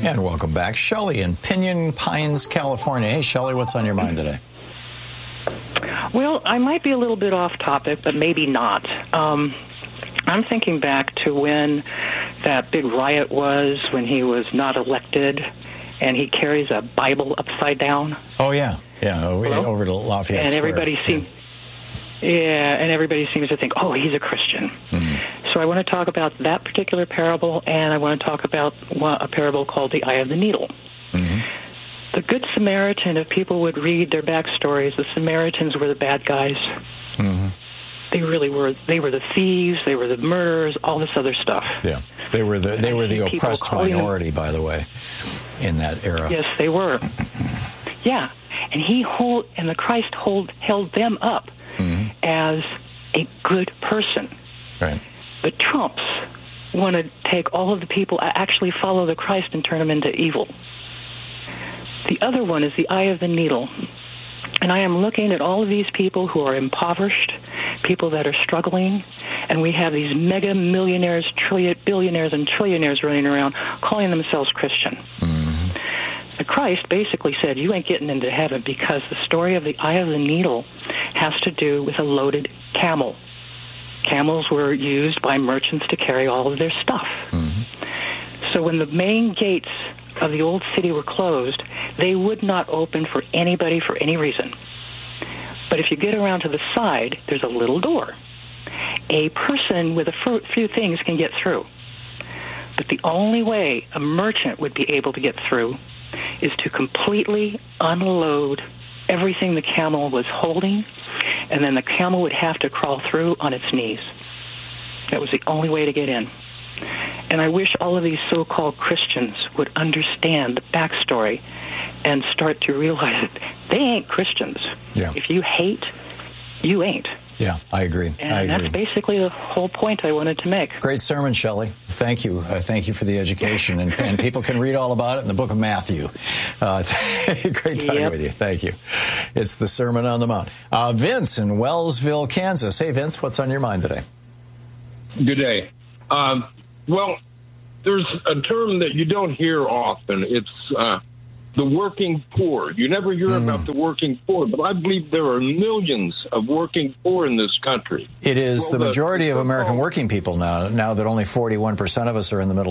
And welcome back. Shelley in Pinyon Pines, California. Hey, Shelley, what's on your mind today? Well, I might be a little bit off topic, but maybe not. I'm thinking back to when that big riot was when he was not elected, and he carries a Bible upside down. Oh, yeah. Yeah, over to Lafayette and Square. Everybody seems, and everybody seems to think, oh, he's a Christian. Mm-hmm. So I want to talk about that particular parable, and I want to talk about a parable called the Eye of the Needle. Mm-hmm. The Good Samaritan, if people would read their backstories, the Samaritans were the bad guys. Mm-hmm. They really were. They were the thieves. They were the murderers. All this other stuff. Yeah, they were the oppressed minority, by the way, in that era. Yes, they were. Yeah, and the Christ held them up as a good person. Right. But Trumps want to take all of the people, actually follow the Christ and turn them into evil. The other one is the Eye of the Needle. And I am looking at all of these people who are impoverished, people that are struggling, and we have these mega millionaires, billionaires, and trillionaires running around calling themselves Christian. Mm-hmm. The Christ basically said, you ain't getting into heaven, because the story of the Eye of the Needle has to do with a loaded camel. Camels were used by merchants to carry all of their stuff. Mm-hmm. So when the main gates of the old city were closed, they would not open for anybody for any reason. But if you get around to the side, there's a little door. A person with a few things can get through. But the only way a merchant would be able to get through is to completely unload everything the camel was holding, and then the camel would have to crawl through on its knees. That was the only way to get in. And I wish all of these so-called Christians would understand the backstory and start to realize that they ain't Christians. Yeah. If you hate, you ain't. Yeah, I agree. And that's basically the whole point I wanted to make. Great sermon, Shelley. Thank you. Thank you for the education. And people can read all about it in the book of Matthew. Great talking with you. Thank you. It's the Sermon on the Mount. Vince in Wellsville, Kansas. Hey, Vince, what's on your mind today? Good day. Well, there's a term that you don't hear often. It's the working poor. You never hear about the working poor, but I believe there are millions of working poor in this country. It is the majority of American working people now that only 41% of us are in the middle